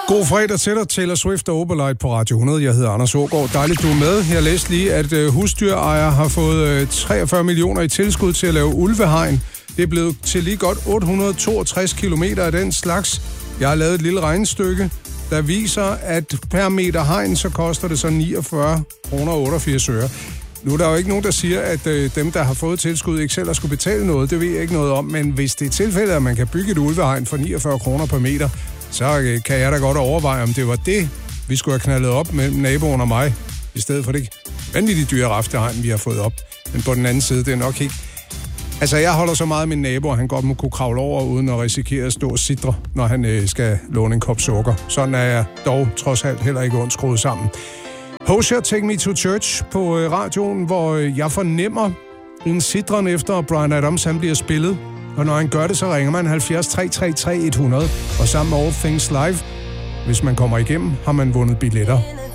God fredag til dig, Taylor Swift og Opalite på Radio 100. Jeg hedder Anders Aagaard. Dejligt, du er med. Jeg læste lige, at husdyrejere har fået 43 millioner i tilskud til at lave ulvehegn. Det er blevet til lige godt 862 kilometer af den slags. Jeg har lavet et lille regnestykke, der viser, at per meter hegn, så koster det så 49 kroner og 88 øre. Nu er der jo ikke nogen, der siger, at dem, der har fået tilskud, ikke selv har skulle betale noget. Det ved jeg ikke noget om, men hvis det er tilfældet, at man kan bygge et ulvehegn for 49 kroner per meter, så kan jeg da godt overveje, om det var det, vi skulle have knaldet op mellem naboen og mig, i stedet for det vanvittigt dyre raftehegn, vi har fået op. Men på den anden side, det er nok ikke... Altså, jeg holder så meget af min nabo, at han godt må kunne kravle over, uden at risikere at stå og sidre, når han skal låne en kop sukker. Sådan er jeg dog trods alt heller ikke ondt skruet sammen. Hozier, Take Me to Church på radioen, hvor jeg fornemmer en sidren efter, at Bryan Adams han bliver spillet. Og når han gør det, så ringer man 70 333 100. Og sammen med All Things Live, hvis man kommer igennem, har man vundet billetter.